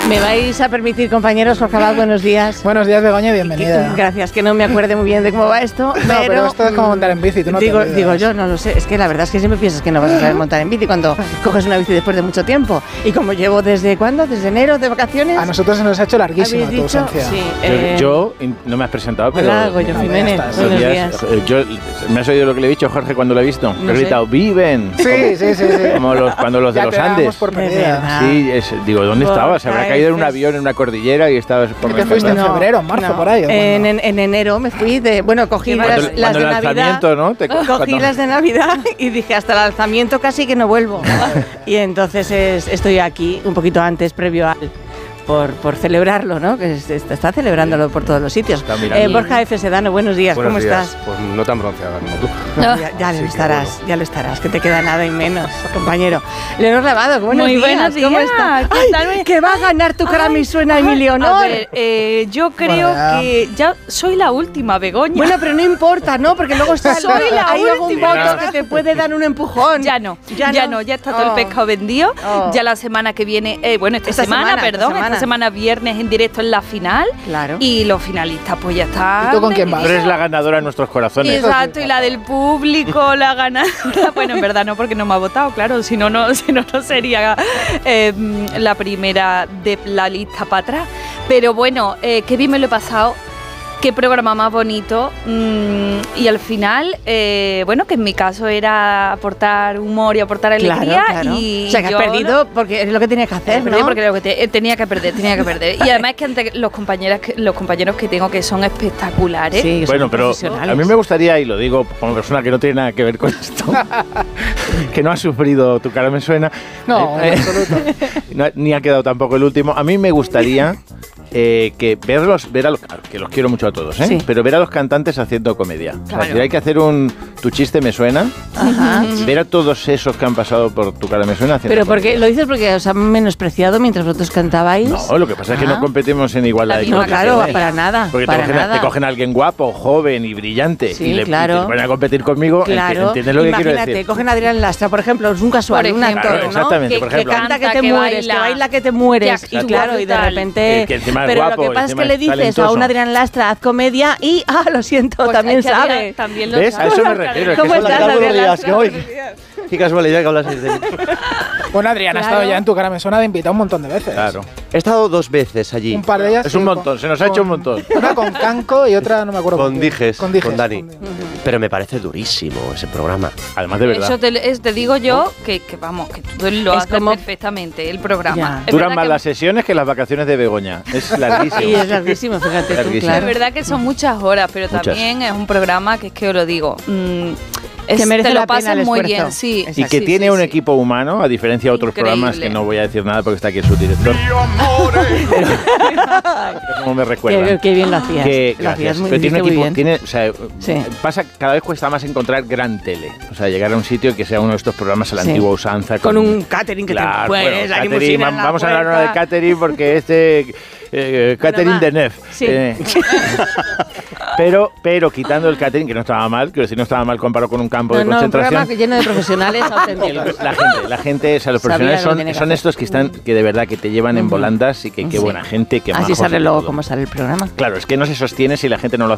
¿Me vais a permitir, compañeros? Jorge Abad, buenos días. Buenos días, Begoña, bienvenida. Gracias, que no me acuerde muy bien de cómo va esto. No, pero esto es como montar en bici, tú no digo yo, no lo sé. Es que la verdad es que siempre piensas que no vas a saber montar en bici cuando coges una bici después de mucho tiempo. Y como llevo ¿desde cuándo? ¿Desde enero de vacaciones? A nosotros se nos ha hecho larguísima tu ausencia. Sí, yo no me has presentado, pero... Hola, Goyo Jiménez, buenos días. ¿Me has oído lo que le he dicho, Jorge, cuando lo he visto? No he gritado, ¡viven! Sí. Como cuando los de los Andes. Por perdida. Sí, digo, ¿dónde estabas? Se habrá caído en un avión en una cordillera y estabas por... ¿Qué te fuiste en febrero, en marzo, por ahí? En enero me fui de... Bueno, cogí las de Navidad. ¿No? Cogí las de Navidad y dije, hasta el alzamiento casi que no vuelvo. Y entonces estoy aquí un poquito antes, previo al... Por celebrarlo, ¿no? Que se está celebrándolo por todos los sitios. Borja F. Sedano, buenos días, ¿cómo estás? Pues no tan bronceada como tú. No, ya lo estarás, que te queda nada y menos, compañero. Leonor Lavado, buenos días, ¿cómo estás? ¡Ay, que va a ganar tu cara me suena, Emilio Honor! A ver, yo creo que ya soy la última, Begoña. Bueno, pero no importa, ¿no? Porque luego hay algún voto que te puede dar un empujón. Ya está todo el pescado vendido. Ya la semana que viene, esta semana viernes en directo en la final. Claro. Y los finalistas pues ya están. ¿Y tú con quién vas? Tú eres la ganadora de nuestros corazones. Exacto, y la del público, la ganadora. Bueno, en verdad no, porque no me ha votado, claro. Si no sería la primera de la lista para atrás. Pero bueno, qué bien me lo he pasado. Qué programa más bonito. Y al final, que en mi caso era aportar humor y aportar alegría. Claro. Y o sea, que has perdido porque es lo que tenías que hacer, ¿no? Porque tenía que perder. Y además que ante los compañeros que tengo que son espectaculares. Sí, bueno, pero a mí me gustaría, y lo digo como persona que no tiene nada que ver con esto, que no ha sufrido Tu cara me suena. No, en absoluto. Ni ha quedado tampoco el último. A mí me gustaría... que que los quiero mucho a todos, sí. Pero ver a los cantantes haciendo comedia. Claro. O sea, si hay que hacer Tu chiste me suena, ver a todos esos que han pasado por Tu cara me suena haciendo pero comedia. ¿lo dices porque os han menospreciado mientras vosotros cantabais? No, lo que pasa es que no competimos en igualdad de No, condiciones. claro, para nada. Porque te cogen a alguien guapo, joven y brillante sí, y te ponen a competir conmigo. Claro. ¿Entiendes lo que quiero decir? Imagínate, cogen a Adrián Lastra, por ejemplo, es un casual, un actor, claro, exactamente, ¿no? por ejemplo. Que canta que te mueres, que baila que te mueres. Que Y claro, y de repente... que encima es pero guapo, lo que pasa es que encima le es dices talentoso. a un Adrián Lastra, haz comedia y, lo siento, Pues también sabe. También lo ¿Ves? sabe. A eso me refiero. ¿Cómo es que estás, Adrián Lastra? Qué casualidad que hablas de mí. Bueno, Adrián ha estado ya en Tu cara me suena de invitado un montón de veces. Claro. He estado 2 veces allí. Un par de ellas. Es un montón, se nos ha hecho un montón. Una con Canco y otra no me acuerdo. Con Dijes, con Dani. Con Pero me parece durísimo ese programa. Además, de verdad. Eso te digo yo que tú lo haces perfectamente, el programa. Duran más las sesiones que las vacaciones de Begoña. Es larguísimo. Sí, es larguísimo, fíjate tú, Larguísimo. claro. Es verdad que son muchas horas, pero también es un programa que es que os lo digo. Que merece te lo la pena pasas el muy esfuerzo. bien, sí. Y que tiene un equipo humano, a diferencia de otros Increíble. programas que no voy a decir nada porque está aquí el subdirector. Como me recuerda. Qué bien lo hacías. Gracias. hacías muy, pero tiene un equipo, Sí. cada vez cuesta más encontrar gran tele. O sea, llegar a un sitio que sea uno de estos programas a la Sí. antigua usanza. Con un catering que claro, te puedes, la catering, limusina en la vamos a hablar puerta. ahora de catering porque catering de Nef. Sí. Pero quitando el catering, que no estaba mal, quiero decir, no estaba mal comparado con un campo de un concentración. programa lleno de profesionales auténticos. La gente, o sea, los Sabía profesionales lo que tenía que son hacer. estos que están, que de verdad que te llevan en volandas y que qué Sí. buena gente, qué Así majos sale y luego todo. cómo sale el programa. Claro, es que no se sostiene si la gente no lo hace